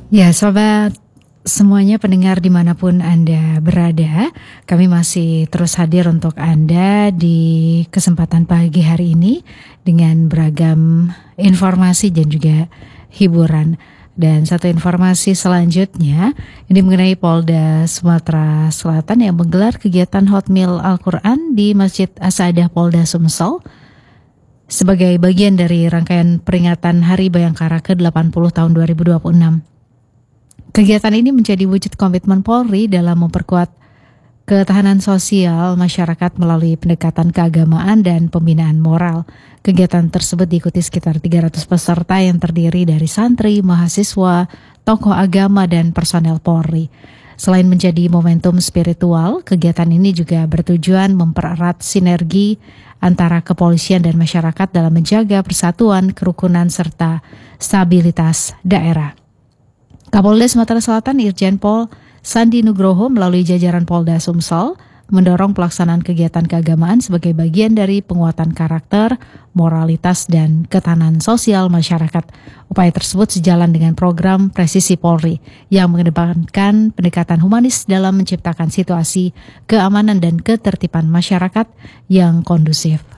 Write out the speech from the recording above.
Ya, sobat semuanya pendengar dimanapun Anda berada, kami masih terus hadir untuk Anda di kesempatan pagi hari ini dengan beragam informasi dan juga hiburan. Dan satu informasi selanjutnya, ini mengenai Polda Sumatera Selatan yang menggelar kegiatan Hotmil Al-Quran di Masjid Asadah Polda Sumsel sebagai bagian dari rangkaian peringatan Hari Bayangkara ke-80 tahun 2026. Kegiatan ini menjadi wujud komitmen Polri dalam memperkuat ketahanan sosial masyarakat melalui pendekatan keagamaan dan pembinaan moral. Kegiatan tersebut diikuti sekitar 300 peserta yang terdiri dari santri, mahasiswa, tokoh agama, dan personel Polri. Selain menjadi momentum spiritual, kegiatan ini juga bertujuan mempererat sinergi antara kepolisian dan masyarakat dalam menjaga persatuan, kerukunan, serta stabilitas daerah. Kapolda Sumatera Selatan Irjen Pol Sandi Nugroho melalui jajaran Polda Sumsel mendorong pelaksanaan kegiatan keagamaan sebagai bagian dari penguatan karakter, moralitas, dan ketahanan sosial masyarakat. Upaya tersebut sejalan dengan program Presisi Polri yang mengedepankan pendekatan humanis dalam menciptakan situasi keamanan dan ketertiban masyarakat yang kondusif.